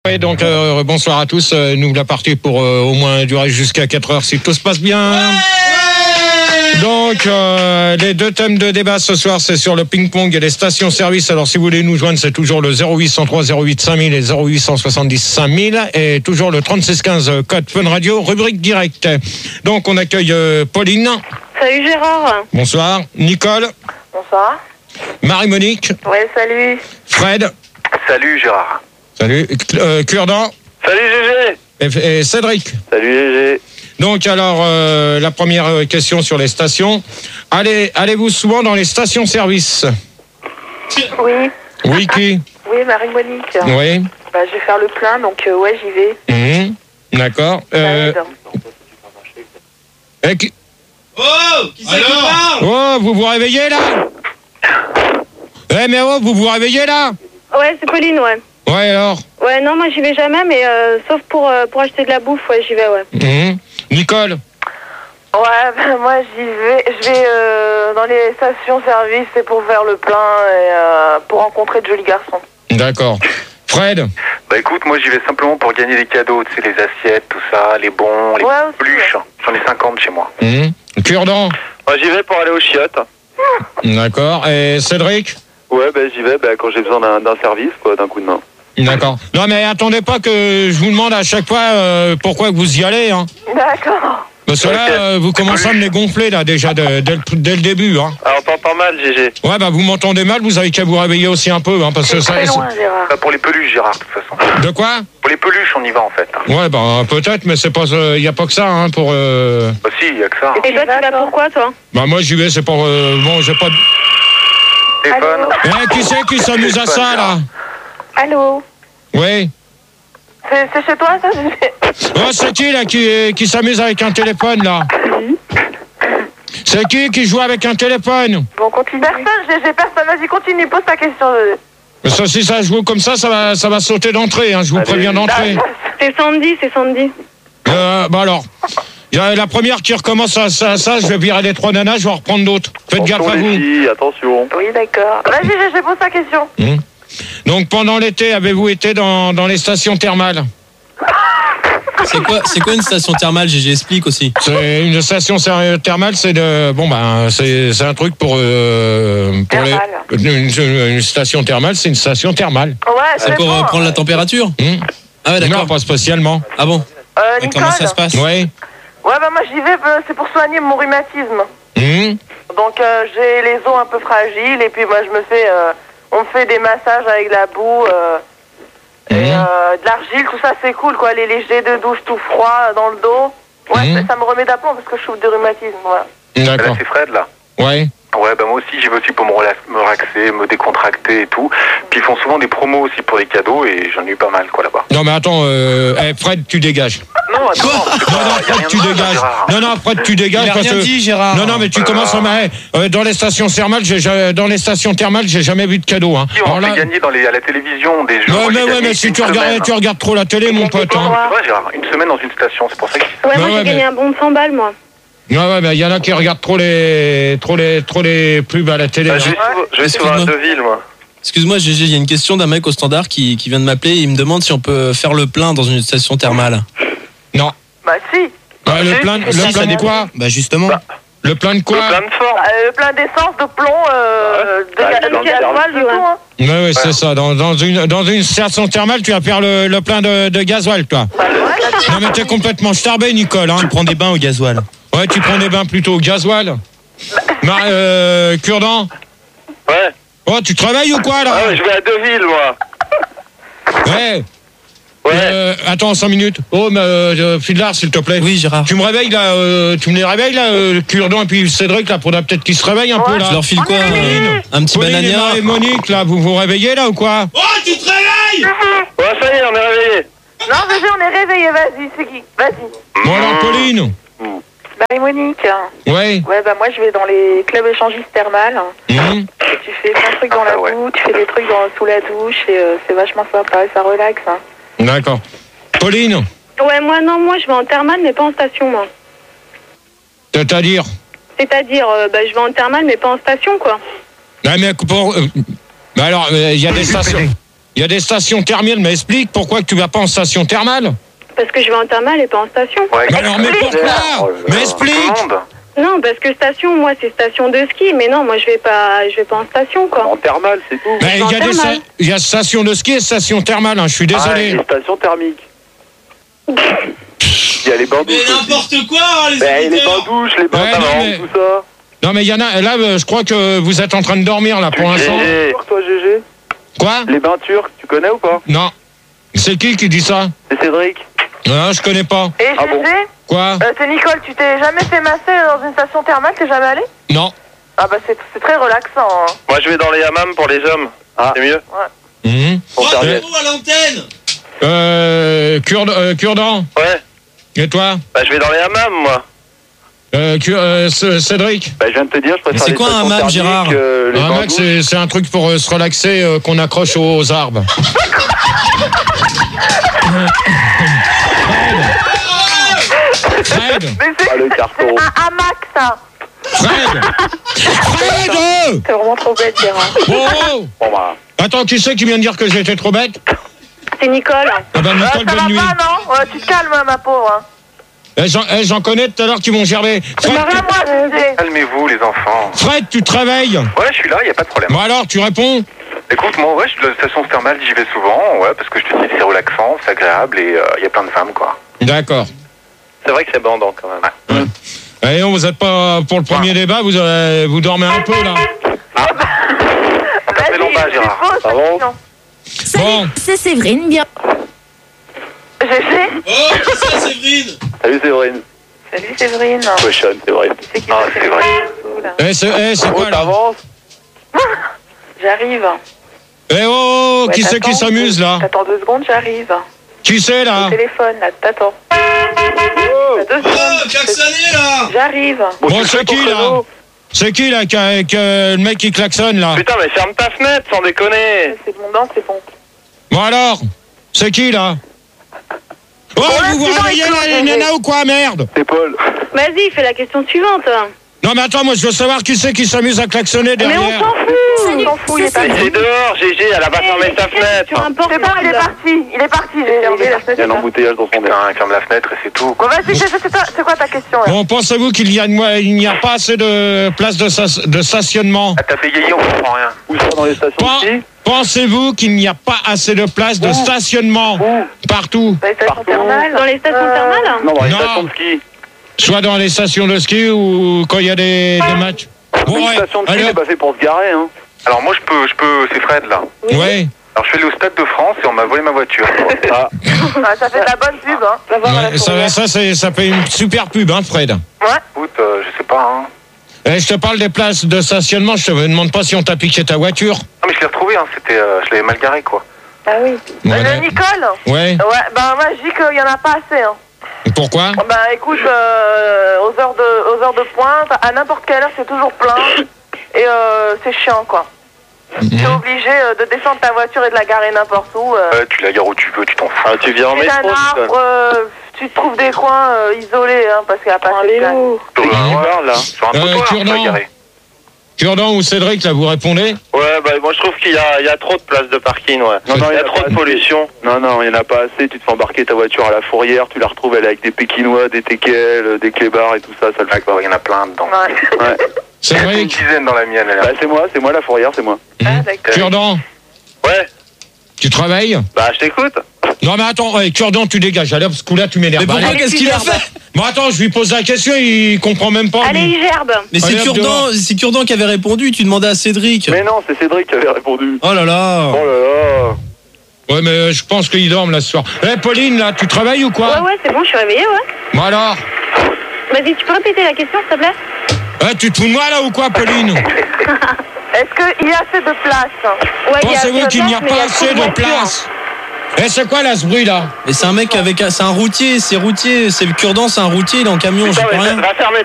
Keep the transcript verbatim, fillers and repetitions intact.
Et donc euh, bonsoir à tous, euh, nous la partie pour euh, au moins durer jusqu'à quatre heures si tout se passe bien. Ouais. Donc euh, les deux thèmes de débat ce soir, c'est sur le ping-pong et les stations-service. Alors si vous voulez nous joindre, c'est toujours le zéro huit cent trois zéro huit cinq mille et zéro huit cent soixante-dix cinq mille et toujours le trente-six quinze code Fun Radio, rubrique directe. Donc on accueille euh, Pauline. Salut Gérard. Bonsoir. Nicole. Bonsoir. Marie-Monique. Ouais, salut. Fred. Salut Gérard. Salut. Euh, Curdan. Salut Gégé. Et, et Cédric. Salut Gégé. Donc alors, euh, la première question sur les stations. Allez, allez-vous souvent dans les stations-service? Oui. Oui, qui? Oui, Marie-Monique. Oui. Bah, je vais faire le plein, donc euh, ouais, j'y vais. Mmh. D'accord. Euh, et qui... Oh, qui c'est qui parle? Oh, vous vous réveillez là? Eh mais oh, vous vous réveillez là? Ouais, c'est Pauline, ouais. Ouais, alors? Ouais, non, moi j'y vais jamais, mais euh, sauf pour, euh, pour acheter de la bouffe, ouais, j'y vais, ouais. Mmh. Nicole? Ouais, ben moi j'y vais, je vais euh, dans les stations-service, c'est pour faire le plein et euh, pour rencontrer de jolis garçons. D'accord. Fred? Bah écoute, moi j'y vais simplement pour gagner des cadeaux, tu sais, les assiettes, tout ça, les bons, les Ouais, peluches. Ouais. J'en ai cinquante chez moi. Mmh. Curdan? Moi j'y vais pour aller aux chiottes. D'accord. Et Cédric? Ouais, bah j'y vais bah, quand j'ai besoin d'un, d'un service, quoi, d'un coup de main. D'accord. Non mais attendez pas que je vous demande à chaque fois euh, pourquoi vous y allez, hein. D'accord. Parce que là, euh, vous commencez à me les gonfler là déjà de, dès, le, dès le début, hein. Alors t'entends mal, Gégé. Ouais, bah vous m'entendez mal, vous avez qu'à vous réveiller aussi un peu, hein, parce que C'est ça. très loin, Gérard. Bah, pour les peluches, Gérard, de toute façon. De quoi? Pour les peluches, on y va en fait. Ouais, bah peut-être, mais c'est pas, il euh, y a pas que ça, hein, pour. Euh... Bah si, il y a que ça. Hein. Et toi, tu vas pourquoi, toi? Bah moi j'y vais, c'est pour. Euh, bon, j'ai pas. De... Téléphone. Ouais, qui c'est qui s'amuse à ça là? Allô? Oui. C'est, c'est chez toi, ça? C'est... Oh, c'est qui là qui, qui s'amuse avec un téléphone là? C'est qui qui joue avec un téléphone? Bon, continue. Personne, j'ai, j'ai personne. Vas-y, continue, pose ta question. Mais ça, si ça joue comme ça, ça va, ça va sauter d'entrée, hein, je vous Allez. préviens d'entrée. C'est Sandy, c'est Sandy. Euh, bah alors, il y a la première qui recommence à ça, ça, je vais virer les trois nanas, je vais en reprendre d'autres. Faites Attention, gaffe à les vous. filles, attention. Oui, d'accord. Vas-y, j'ai, j'ai pose ta question. Hum. Donc pendant l'été, avez-vous été dans, dans les stations thermales? C'est quoi, c'est quoi une station thermale, G G, explique aussi. C'est une station ser- thermale, c'est de bon ben c'est c'est un truc pour euh, pour les, une, une- une station thermale, c'est une station thermale. Ouais, C'est pour euh, prendre la température? Hum. Ah ouais, Non, d'accord. pas spécialement. Ah bon? Euh, Et Nicole. comment ça se passe? Ouais. Ouais, bah moi j'y vais, euh, c'est pour soigner mon rhumatisme. Hum. Donc euh, j'ai les os un peu fragiles et puis moi je me fais, euh, on me fait des massages avec la boue, euh, et, Mhm. euh, de l'argile, tout ça c'est cool quoi, les, les jets de douche tout froid dans le dos. Ouais, Mhm. ça, ça me remet d'aplomb parce que je souffre de rhumatisme, voilà. Là, D'accord. c'est Fred, là. Ouais. Ouais, bah moi aussi, j'y vais aussi pour me, relax- me relaxer, me décontracter et tout. Puis ils font souvent des promos aussi pour les cadeaux et j'en ai eu pas mal, quoi, là-bas. Non mais attends, euh, eh, Fred, tu dégages. Non, attends, c'est Non pas- non, y a Fred, rien tu de mal, dégages. Gérard. Non non, Fred, tu dégages Il a parce rien que. dit, Gérard. Non non, mais tu Voilà. commences à m'arrêter. Euh, dans les stations thermales, j'ai ja- dans les stations thermales, j'ai jamais vu de cadeau, hein. Si, on Alors fait là- gagner dans les, à la télévision des jeux. Ouais, Moi, mais j'ai ouais, gagné mais si une tu regardes, semaine. tu regardes trop la télé, mon pote, hein. C'est vrai, Gérard, une semaine dans une station, c'est pour ça que je dis ça. Ouais, Bah moi ouais, j'ai gagné mais- un bon de cent balles, moi. Ouais, ouais, mais il y en a qui regardent trop les, trop les, trop les pubs à la télé. Bah, hein. je vais souvent- je vais souvent à Excuse-moi. Deauville, moi. Excuse-moi, G G, il y a une question d'un mec au standard qui, qui vient de m'appeler et il me demande si on peut faire le plein dans une station thermale. Non. Bah si, Ouais, le Si, plein, si, le si, plein ça de quoi? Bah justement. Le plein de quoi? Le plein de forme. euh, plein d'essence, de plomb, euh, de Bah, ga- dans de le gasoil, de ouais. tout, hein. Ouais, ouais, c'est ça. Dans, dans une, dans une station thermale, tu vas faire le, le plein de, de gasoil, toi. Bah ouais, Non, mais t'es complètement starbé, Nicole, hein. Tu prends des bains au gasoil. Ouais, tu prends des bains plutôt au gasoil. Mar- euh, Curdan? Ouais. Oh, tu travailles ou quoi, là? Ah ouais, je vais à Deauville, moi. Ouais. Ouais. Euh, attends, cinq minutes. Oh, mais, euh, Fidlar, s'il te plaît. Oui, Gérard. Tu me réveilles, là, euh, tu me les réveilles, là, euh, Curdan et puis Cédric, là, faudra peut-être qu'ils se réveillent un peu, Ouais. là. Je leur file quoi? Pauline. Un, un petit Pauline et banania? Marie- Monique, là, vous vous réveillez, là, ou quoi? Oh, tu te réveilles! Ouais, ça y est, on est réveillés. non, vas-y, on est réveillés, vas-y, c'est qui? Vas-y. Bon, alors, Pauline. Marie-Monique. Ouais. Ouais, bah moi je vais dans les clubs échangistes thermales. Mmh. Et tu fais plein de trucs dans la Ah ouais. boue, tu fais des trucs dans, sous la douche et euh, c'est vachement sympa, ça relaxe. Hein. D'accord. Pauline, Ouais, moi non, moi je vais en thermale, mais pas en station, moi. c'est-à-dire? C'est-à-dire, euh, bah, je vais en thermale, mais pas en station, quoi. Ah, mais pour. euh, bah alors, il y a des stations. Il y a des stations thermales, mais explique pourquoi que tu vas pas en station thermale. Parce que je vais en thermale et pas en station. Ouais, Mais alors, mais pourquoi? Mais explique. Tout le monde. Non, parce que station, moi, c'est station de ski. Mais non, moi, je vais pas, je vais pas en station, quoi. En thermal, c'est tout. Mais il y a des sta- il y a station de ski et station thermale, hein, je suis Ah, désolé. les stations thermiques. Il y a les bains douches. Mais aussi. n'importe quoi, hein, les Ben, les bains auditeurs. douches, les bains Ouais, non, d'avant, mais- tout ça. Non mais il y en a, là euh, je crois que vous êtes en train de dormir là pour l'instant. G G. Toi, G G. Quoi? Les bains turcs, tu connais ou pas? Non. C'est qui qui dit ça? C'est Cédric. Non, je connais pas. Et Ah bon G G, Quoi? euh, c'est Nicole, tu t'es jamais fait masser dans une station thermale, t'es jamais allé? Non. Ah bah c'est c'est très relaxant. Hein. Moi, je vais dans les hammams pour les hommes. Ah. C'est mieux. Mhm. Pour Oh, serviette. c'est à l'antenne. Euh, Cure- euh, Cure-dent. Ouais. Et toi? Bah, je vais dans les hammams, moi. Euh, Cure- euh, C- Cédric? Bah, je viens de te dire, je préfère c'est les quoi un stations hammam, thermiques, Gérard euh, les Un bains mec, douches. c'est c'est un truc pour euh, se relaxer euh, qu'on accroche aux arbres. Fred! Mais c'est Ah, le carton. c'est un hamac ça. Fred! Fred! T'es vraiment trop bête, Gérard. Oh, oh. Bon, bah. Attends, qui c'est qui vient de dire que j'étais trop bête? C'est Nicole. Ah ben, Ah, Nicole, ça va bonne nuit. pas non? Ouais, tu te calmes hein, ma pauvre. Hein. Eh, J'en eh, j'en connais tout à l'heure qui vont gerber. Ça Fred, va tu- moi, G G. Calmez-vous, les enfants. Fred, tu te réveilles. Ouais, je suis là, y a pas de problème. Bon alors, tu réponds? Écoute, moi, ouais, je suis de la station thermale, j'y vais souvent, ouais, parce que je te dis, c'est relaxant, c'est agréable et il y a plein de femmes, quoi. D'accord. C'est vrai que c'est bandant, quand même. Et on, vous êtes pas pour le premier débat, vous, euh, vous dormez un peu là. On t'appelle en bas, Gérard. C'est faux, Ah ça, bon non. Salut, Bon. c'est Séverine, bien. G G. Oh, qui c'est, Séverine? Salut, Séverine. Salut Séverine. Cochonne, Séverine. C'est qui Ah, ça, c'est vrai. là Eh, c'est eh, c'est Oh, quoi là? t'avances. J'arrive. Eh oh, Ouais, qui c'est qui t'attends. s'amuse là? T'attends deux secondes, j'arrive. Qui c'est là? Au téléphone, là, t'attends. T'as deux Oh, secondes. klaxonnez là. J'arrive. Bon, tu c'est fais ton qui là? créneau. C'est qui là qui a- qui a- le mec qui klaxonne là? Putain, mais ferme ta fenêtre, sans déconner. C'est mon dent, c'est bon. Bon alors, c'est qui là? Oh, vous vous sinon, réveillez il là, faut- les nanas ou quoi, merde? C'est Paul. Vas-y, fais la question suivante. Non mais attends, moi je veux savoir qui c'est qui s'amuse à klaxonner Mais on derrière. s'en fout. Salut, On s'en fout, il est c'est parti. C'est dehors, G G, elle a pas fermé sa Sur fenêtre. un C'est bon, il est portable. parti. Il est parti, j'ai fermé la Il y a un fenêtre. embouteillage dans son nez. Putain, ferme la fenêtre et c'est tout. Bon, vas-y, c'est- c'est toi- c'est quoi ta question là? Bon, pensez-vous qu'il y a, il n'y a pas assez de place de, sta- de stationnement? Ah, t'as fait yéyé, on comprend rien. Où ça, dans les stations Pen- de ski? Pensez-vous qu'il n'y a pas assez de place de Où stationnement Où? partout? Dans les stations Partout. thermales. Dans les stations Euh, thermales? Non, dans les Non. stations de ski. Soit dans les stations de ski ou quand il y a des, des matchs? Une ouais, station de ski, allez, c'est pas fait pour se garer, hein. Alors, moi, je peux, je peux, c'est Fred, là. ouais. Alors, je suis allé au Stade de France et on m'a volé ma voiture. Ah, Ah, ça fait de la bonne pub, hein. Va voir à la Ouais, ça, fourrière. ça, c'est- ça fait une super pub, hein, Fred. Écoute, euh, je sais pas, hein. Eh, je te parle des places de stationnement, je te demande pas si on t'a piqué ta voiture. Non, mais je l'ai retrouvé, hein. C'était, euh, je l'avais mal garé, quoi. Ah oui. Euh, Ouais. le Nicole. Ouais. Ouais, ben moi je dis qu'il y en a pas assez, hein. Pourquoi? Ben écoute, euh, aux heures de, aux heures de pointe, à n'importe quelle heure c'est toujours plein. Et euh, c'est chiant, quoi. Mhm. T'es obligé euh, de descendre ta voiture et de la garer n'importe où. euh. Ouais, tu la gares où tu veux, tu t'en fous. ah, tu viens en C'est un métro, Nicole. arbre, euh, tu te trouves des coins euh, isolés, hein, parce qu'il n'y a pas assez de place. C'est qui qui parle, là? Sur un Euh, trottoir, tu Cure-dent. vas garer. Cure-dent ou Cédric, là, vous répondez? Ouais, bah moi je trouve qu'il y a, il y a trop de places de parking, ouais. Non, non, il y a pas trop de assez. pollution. Non, non, il n'y en a pas assez. Tu te fais embarquer ta voiture à la fourrière, tu la retrouves, elle est avec des pékinois, des teckels, des clébards et tout ça, ça le fait pas. D'accord, il y en a plein dedans. Ouais. Ouais. Une Cédric? dizaine dans la mienne, elle Bah, c'est moi, c'est moi la fourrière, c'est moi. Ah, d'accord. Cure-dent, Ouais, tu travailles? bah je t'écoute. Non mais attends, ouais, Cure-dent, tu dégages. Allez, parce que là, tu m'énerves. Mais pourquoi? Allez. Qu'est-ce qu'il a fait? Bon, attends, je lui pose la question, il comprend même pas. Allez, lui. il gerbe. Mais c'est Allez, hop, Cure-dent, dehors. c'est Cure-dent qui avait répondu, tu demandais à Cédric. Mais non, c'est Cédric qui avait répondu. Oh là là. Oh là là. Ouais, mais je pense qu'il dorme là ce soir. Eh, Pauline, là, tu travailles ou quoi? Ouais, ouais, c'est bon, je suis réveillée, ouais. Bon alors? Vas-y, tu peux répéter la question, s'il te plaît? Eh, tu te fous de moi là ou quoi, Pauline? Est-ce qu'il y a assez de place? Ouais, il y a assez Pensez-vous de qu'il n'y a place, mais il y pas a trop assez de voitures. place? Eh, c'est quoi là ce bruit là? Mais c'est un mec avec, c'est un routier, c'est routier, c'est le Cure-dent, c'est un routier, il est en camion, je sais Putain, pas mais rien. va fermer